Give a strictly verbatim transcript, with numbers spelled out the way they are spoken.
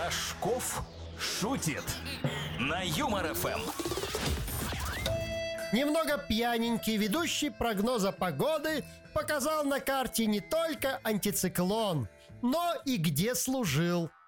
Рожков шутит на Юмор ФМ. Немного пьяненький ведущий прогноза погоды показал на карте не только антициклон, но и где служил.